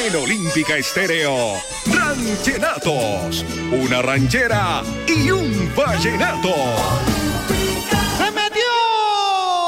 En Olímpica Estéreo, Ranchenatos, una ranchera y un vallenato.